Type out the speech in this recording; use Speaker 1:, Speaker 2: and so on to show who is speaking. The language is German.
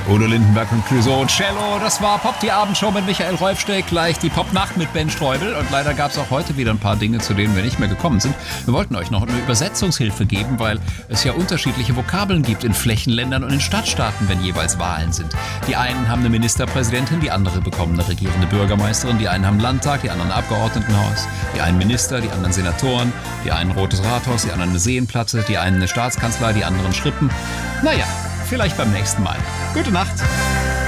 Speaker 1: Udo Lindenberg und Clouseau Cello, das war Pop, die Abendshow mit Michael Rolfsteck, gleich die Popnacht mit Ben Streubel und leider gab es auch heute wieder ein paar Dinge, zu denen wir nicht mehr gekommen sind. Wir wollten euch noch eine Übersetzungshilfe geben, weil es ja unterschiedliche Vokabeln gibt in Flächenländern und in Stadtstaaten, wenn jeweils Wahlen sind. Die einen haben eine Ministerpräsidentin, die andere bekommen eine regierende Bürgermeisterin, die einen haben einen Landtag, die anderen ein Abgeordnetenhaus, die einen Minister, die anderen Senatoren, die einen ein rotes Rathaus, die anderen eine Seenplatte, die einen eine Staatskanzlei, die anderen Schrippen. Naja, vielleicht beim nächsten Mal. Gute Nacht.